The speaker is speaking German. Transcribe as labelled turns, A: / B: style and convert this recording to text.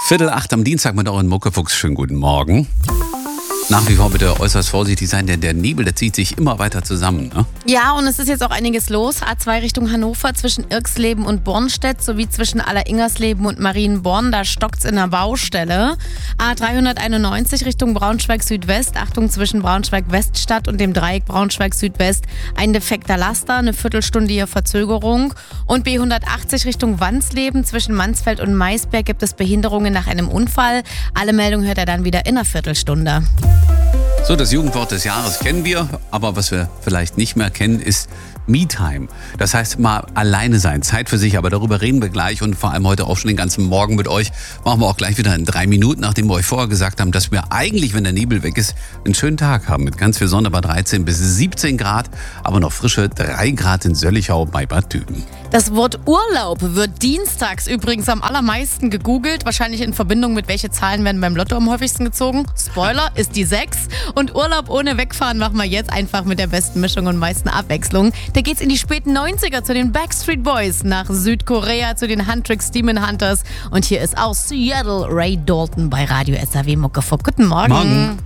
A: 7:45 am Dienstag mit euren Muckefuchs. Schönen guten Morgen. Nach wie vor bitte äußerst vorsichtig sein, denn der Nebel, der zieht sich immer weiter zusammen. Ne?
B: Ja, und es ist jetzt auch einiges los. A2 Richtung Hannover zwischen Irxleben und Bornstedt sowie zwischen Alleringersleben und Marienborn. Da stockt's in der Baustelle. A391 Richtung Braunschweig-Südwest. Achtung, zwischen Braunschweig-Weststadt und dem Dreieck Braunschweig-Südwest. Ein defekter Laster, eine Viertelstunde hier Verzögerung. Und B180 Richtung Wansleben. Zwischen Mansfeld und Maisberg gibt es Behinderungen nach einem Unfall. Alle Meldungen hört er dann wieder in einer Viertelstunde.
A: So, das Jugendwort des Jahres kennen wir, aber was wir vielleicht nicht mehr kennen, ist Me-Time. Das heißt, mal alleine sein, Zeit für sich, aber darüber reden wir gleich und vor allem heute auch schon den ganzen Morgen mit euch. Machen wir auch gleich wieder in 3 Minuten, nachdem wir euch vorher gesagt haben, dass wir eigentlich, wenn der Nebel weg ist, einen schönen Tag haben mit ganz viel Sonne bei 13 bis 17 Grad, aber noch frische 3 Grad in Söllichau bei Bad Düben.
B: Das Wort Urlaub wird dienstags übrigens am allermeisten gegoogelt. Wahrscheinlich in Verbindung mit welche Zahlen werden beim Lotto am häufigsten gezogen. Spoiler, ist die 6. Und Urlaub ohne Wegfahren machen wir jetzt einfach mit der besten Mischung und meisten Abwechslung. Da geht's in die späten 90er zu den Backstreet Boys, nach Südkorea zu den Huntrix Demon Hunters. Und hier ist aus Seattle Ray Dalton bei Radio SAW Muckefuck. Guten Morgen.